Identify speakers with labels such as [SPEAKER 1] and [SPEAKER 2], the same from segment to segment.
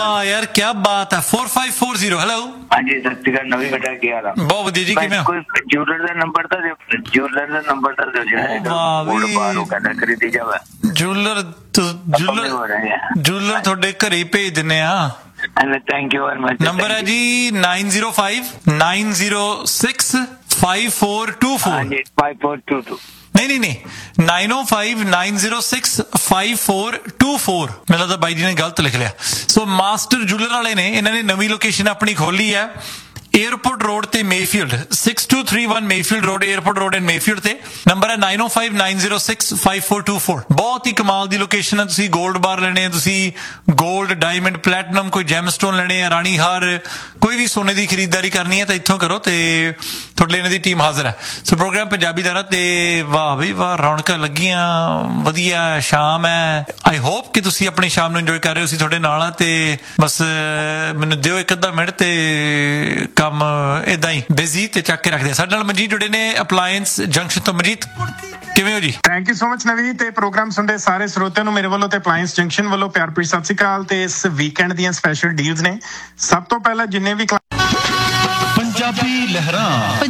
[SPEAKER 1] ਯਾਰ ਕੀ ਬਾਤ ਹੈ 4540 ਹੈਲੋ
[SPEAKER 2] ਹਾਂਜੀ ਸਤਿ ਸ਼੍ਰੀ ਅਕਾਲ ਨਵੀਂ ਬੇਟਾ ਕੀ ਹਾਲ ਆ
[SPEAKER 1] ਬਹੁਤ ਵਧੀਆ ਜੀ ਕਿਵੇਂ
[SPEAKER 2] ਕੋਈ ਜੂਲਰ ਦਾ ਨੰਬਰ ਤਾਂ ਦਿਓ ਜਿਹੜਾ ਬਾਹਰ ਉਹ ਕਹਿੰਦਾ ਖਰੀਦੀ ਜਾਵੇ
[SPEAKER 1] ਜੂਲਰ ਤੁਹਾਡੇ ਘਰੇ ਹੀ ਭੇਜ ਦਿੰਨੇ ਆ
[SPEAKER 2] thank you very much
[SPEAKER 1] number ਹੈ ਜੀ 9059065424
[SPEAKER 2] ਹਾਂਜੀ 5422
[SPEAKER 1] ਨਹੀਂ 9059065424 ਮੈਨੂੰ ਲੱਗਦਾ ਬਾਈ ਜੀ ਨੇ ਗਲਤ ਲਿਖ ਲਿਆ ਸੋ ਮਾਸਟਰ ਜੂਲਰ ਵਾਲੇ ਨੇ ਇਹਨਾਂ ਨੇ ਨਵੀਂ ਲੋਕੇਸ਼ਨ ਆਪਣੀ ਖੋਲੀ ਹੈ 에어ਪੋਰਟ ਰੋਡ ਤੇ Mayfield 6231 Mayfield road airport road and Mayfield ਤੇ ਨੰਬਰ ਹੈ 9059065424 ਬਹੁਤ ਹੀ ਕਮਾਲ ਦੀ ਲੋਕੇਸ਼ਨ ਹੈ ਤੁਸੀਂ 골ਡ ਬਾਰ ਲੈਣੇ ਤੁਸੀਂ 골ਡ ਡਾਇਮੰਡ ਪਲੈਟੀਨਮ ਕੋਈ ਜੈਮਸਟੋਨ ਲੈਣੇ ਆ ਰਾਣੀ ਹਾਰ ਕੋਈ ਵੀ ਸੋਨੇ ਦੀ ਖਰੀਦਦਾਰੀ ਕਰਨੀ ਹੈ ਤਾਂ ਇੱਥੋਂ ਕਰੋ ਤੇ ਤੁਹਾਡੇ ਲਈ ਇਹਨਾਂ ਦੀ ਟੀਮ ਹਾਜ਼ਰ ਹੈ ਸੋ ਪ੍ਰੋਗਰਾਮ ਪੰਜਾਬੀ ਦਾ ਤੇ ਵਾਹ ਬਈ ਵਾਹ ਰੌਣਕਾਂ ਲੱਗੀਆਂ ਵਧੀਆ ਸ਼ਾਮ ਹੈ ਆਈ ਹੋਪ ਕਿ ਤੁਸੀਂ ਆਪਣੀ ਸ਼ਾਮ ਨੂੰ ਇੰਜੋਏ ਕਰ ਰਹੇ ਹੋ ਅਸੀਂ ਤੁਹਾਡੇ ਨਾਲ ਆ ਤੇ ਬਸ ਮੈਨੂੰ ਦਿਓ ਇੱਕ ਅੱਧਾ ਮਿੰਟ ਤੇ ਕੰਮ ਏਦਾਂ ਹੀ ਬਿਜ਼ੀ ਤੇ ਚੱਕ ਕੇ ਰੱਖਦੇ ਸਾਡੇ ਨਾਲ ਮਨਜੀਤ ਜੁੜੇ ਨੇ ਅਪਲਾਇੰਸ ਜੰਕਸ਼ਨ ਤੋਂ ਮਨਜੀਤ ਕਿਵੇਂ ਹੋ ਜੀ
[SPEAKER 3] ਥੈਂਕ ਯੂ ਸੋ ਮਚ ਨਵੀਂ ਤੇ ਪ੍ਰੋਗਰਾਮ ਸੁਣਦੇ ਸਾਰੇ ਸਰੋਤਿਆਂ ਨੂੰ ਮੇਰੇ ਵੱਲੋਂ ਤੇ ਅਪਲਾਇੰਸ ਜੰਕਸ਼ਨ ਵੱਲੋਂ ਪਿਆਰ ਭਰੀ ਸਤਿ ਸ਼੍ਰੀ ਅਕਾਲ ਤੇ ਇਸ ਵੀਕਐਂਡ ਦੀਆਂ ਸਪੈਸ਼ਲ ਡੀਲਸ ਨੇ ਸਭ ਤੋਂ ਪਹਿਲਾਂ ਜਿੰਨੇ ਵੀ
[SPEAKER 4] ਪੰਜਾਬੀ ਲਹਿਰਾਂ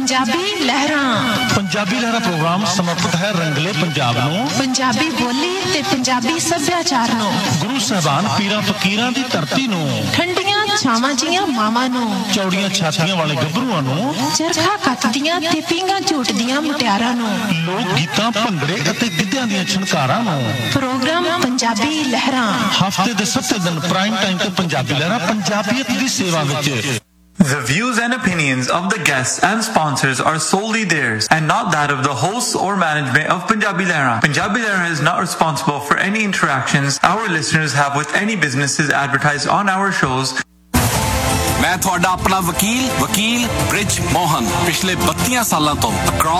[SPEAKER 4] ਪ੍ਰੋਗਰਾਮ ਸਮਰਪਿਤ ਹੈ ਰੰਗਲੇ ਪੰਜਾਬ ਨੂੰ
[SPEAKER 5] ਪੰਜਾਬੀ ਬੋਲੀ ਤੇ ਪੰਜਾਬੀ ਸੱਭਿਆਚਾਰ ਨੂੰ
[SPEAKER 4] ਗੁਰੂ ਸਾਹਿਬਾਨ ਪੀਰਾਂ ਫਕੀਰਾਂ ਦੀ ਧਰਤੀ ਨੂੰ
[SPEAKER 5] ਠੰਡੀਆਂ ਛਾਵਾਂ ਜੀਆਂ ਮਾਵਾਂ ਨੂੰ
[SPEAKER 4] ਚੌੜੀਆਂ ਛਾਤੀਆਂ ਵਾਲੇ ਗੱਭਰੂਆਂ ਨੂੰ
[SPEAKER 5] ਚਰਖਾ ਕੱਤਦੀਆਂ ਤੇ ਪੀਂਘਾਂ ਝੂਟਦੀਆਂ ਮੁਟਿਆਰਾਂ ਨੂੰ
[SPEAKER 4] ਲੋਕ ਗੀਤਾਂ ਭੰਗੜੇ ਅਤੇ ਗਿੱਧਿਆਂ ਦੀਆਂ ਛਣਕਾਰਾਂ ਨੂੰ
[SPEAKER 5] ਪ੍ਰੋਗਰਾਮ ਪੰਜਾਬੀ ਲਹਿਰਾਂ
[SPEAKER 4] ਹਫ਼ਤੇ ਦੇ 7 ਦਿਨ ਪ੍ਰਾਈਮ ਟਾਈਮ ਤੇ ਪੰਜਾਬੀ ਲਹਿਰਾਂ ਪੰਜਾਬੀਅਤ ਦੀ ਸੇਵਾ ਵਿੱਚ
[SPEAKER 1] The views and opinions of the guests and sponsors are solely theirs and not that of the hosts or management of Punjabi Lehra. Punjabi Lehra is not responsible for any interactions our listeners have with any businesses advertised on our shows.
[SPEAKER 6] मैं थोड़ा अपना वकील बृज मोहन पिछले 32 सालों तो